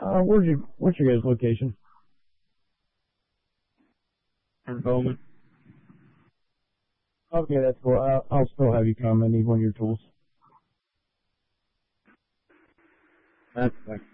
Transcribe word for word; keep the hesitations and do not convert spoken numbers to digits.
Uh, where's your, what's your guys' location? In Bowman. Okay, that's cool. I'll, I'll still have you come. I need one of your tools. That's fine.